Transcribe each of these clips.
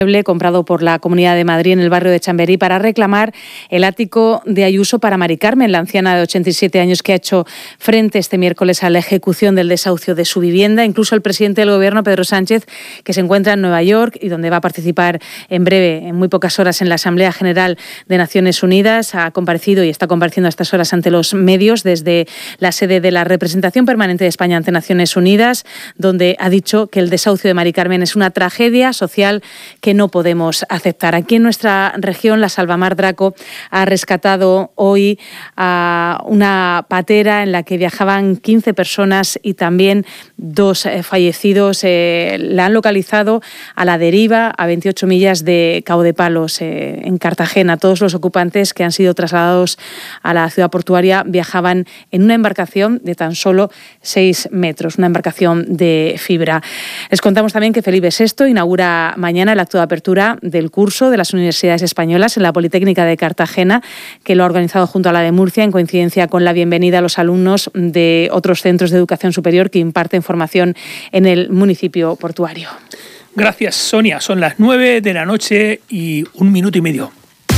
comprado por la Comunidad de Madrid en el barrio de Chamberí para reclamar el ático de Ayuso para Mari Carmen, la anciana de 87 años que ha hecho frente este miércoles a la ejecución del desahucio de su vivienda. Incluso el presidente del Gobierno, Pedro Sánchez, que se encuentra en Nueva York y donde va a participar en breve, en muy pocas horas, en la Asamblea General de Naciones Unidas, ha comparecido y está compareciendo a estas horas ante los medios desde la sede de la Representación Permanente de España ante Naciones Unidas, donde ha dicho que el desahucio de Mari Carmen es una tragedia social que no podemos aceptar. Aquí en nuestra región, la Salvamar Draco ha rescatado hoy a una patera en la que viajaban 15 personas y también 2 fallecidos. La han localizado a la deriva, a 28 millas de Cabo de Palos, en Cartagena. Todos los ocupantes que han sido trasladados a la ciudad portuaria viajaban en una embarcación de tan solo 6 metros, una embarcación de fibra. Les contamos también que Felipe VI inaugura mañana el acto de apertura del curso de las universidades españolas en la Politécnica de Cartagena, que lo ha organizado junto a la de Murcia en coincidencia con la bienvenida a los alumnos de otros centros de educación superior que imparten formación en el municipio portuario. Gracias, Sonia. Son las 9 de la noche y 1 minuto y medio.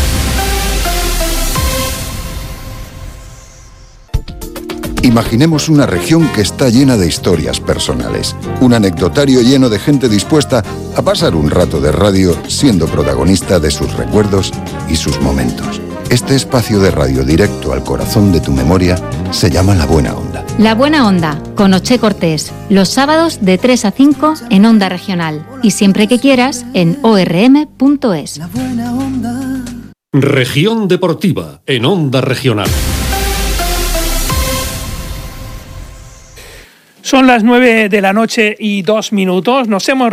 Imaginemos una región que está llena de historias personales, un anecdotario lleno de gente dispuesta a pasar un rato de radio siendo protagonista de sus recuerdos y sus momentos. Este espacio de radio directo al corazón de tu memoria se llama La Buena Onda. La Buena Onda, con Oche Cortés, los sábados de 3 a 5 en Onda Regional y siempre que quieras en orm.es. Región Deportiva, en Onda Regional. Son las 9 de la noche y 2 minutos. Nos hemos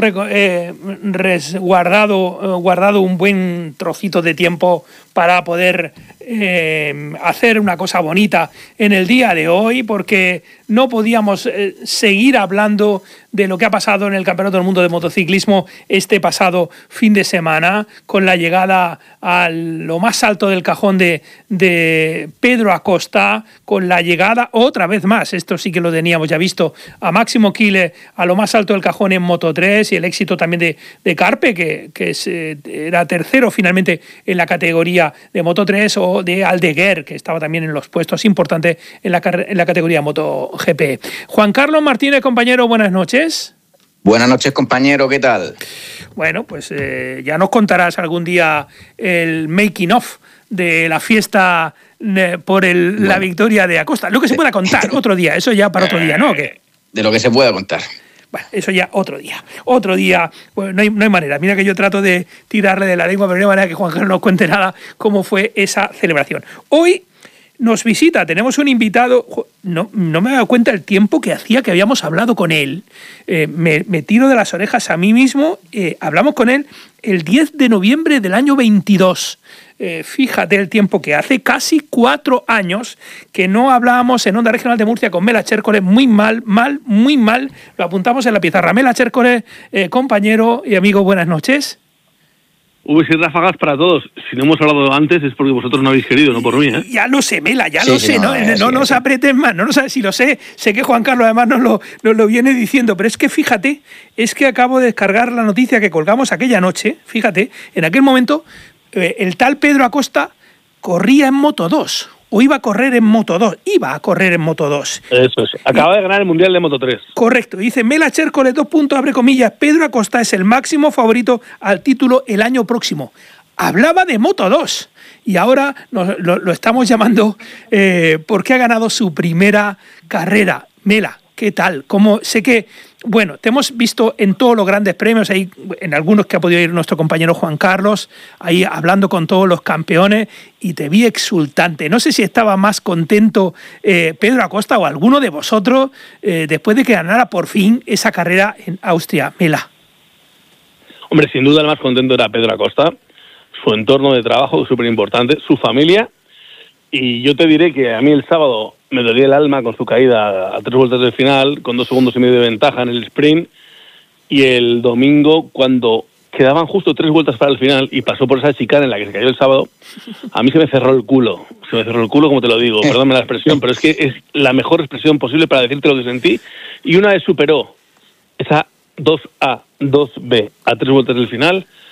guardado un buen trocito de tiempo para poder hacer una cosa bonita en el día de hoy, porque no podíamos seguir hablando de lo que ha pasado en el Campeonato del Mundo de Motociclismo este pasado fin de semana, con la llegada a lo más alto del cajón de Pedro Acosta, con la llegada otra vez más, esto sí que lo teníamos ya visto, a Máximo Quile a lo más alto del cajón en Moto3, y el éxito también de Carpe, que era tercero finalmente en la categoría de Moto3, o de Aldeguer, que estaba también en los puestos importantes en la categoría MotoGP. Juan Carlos Martínez, compañero, buenas noches. Buenas noches, compañero, ¿qué tal? Bueno, pues ya nos contarás algún día el making of de la fiesta por la victoria de Acosta. Lo que se pueda contar otro día, eso ya para otro día, ¿no? ¿Qué? De lo que se pueda contar. Bueno, eso ya otro día. Otro día, bueno, no hay manera. Mira que yo trato de tirarle de la lengua, pero no hay manera que Juan Carlos nos cuente nada cómo fue esa celebración. Hoy nos visita, tenemos un invitado, no me he dado cuenta el tiempo que hacía que habíamos hablado con él. Me tiro de las orejas a mí mismo. Hablamos con él el 10 de noviembre del año 22. Fíjate el tiempo que hace, casi 4 años que no hablábamos en Onda Regional de Murcia con Mela Chércoles. Muy mal, lo apuntamos en la pizarra. Mela Chércoles, compañero y amigo, buenas noches. Uy, sí, ráfagas para todos. Si no hemos hablado antes es porque vosotros no habéis querido, no por mí, ¿eh? Ya lo sé, Mela, ya sí, lo sé. No nos aprieten más. No sé si lo sé. Sé que Juan Carlos además nos lo viene diciendo. Pero es que fíjate, es que acabo de descargar la noticia que colgamos aquella noche. Fíjate, en aquel momento el tal Pedro Acosta corría en Moto2. O iba a correr en Moto2. Eso es. Acaba de ganar el Mundial de Moto3. Correcto. Dice Mela Chércoles, abre comillas, Pedro Acosta es el máximo favorito al título el año próximo. Hablaba de Moto2. Y ahora lo estamos llamando porque ha ganado su primera carrera. Mela, ¿qué tal? Sé que, bueno, te hemos visto en todos los grandes premios, ahí, en algunos que ha podido ir nuestro compañero Juan Carlos, ahí hablando con todos los campeones, y te vi exultante. No sé si estaba más contento Pedro Acosta o alguno de vosotros después de que ganara por fin esa carrera en Austria. Mela. Hombre, sin duda el más contento era Pedro Acosta, su entorno de trabajo súper importante, su familia, y yo te diré que a mí el sábado me dolía el alma con su caída a 3 vueltas del final, con 2 segundos y medio de ventaja en el sprint, y el domingo, cuando quedaban justo 3 vueltas para el final y pasó por esa chicana en la que se cayó el sábado, a mí se me cerró el culo, como te lo digo, perdóname la expresión, pero es que es la mejor expresión posible para decirte lo que sentí, y una vez superó esa 2A, 2B a 3 vueltas del final,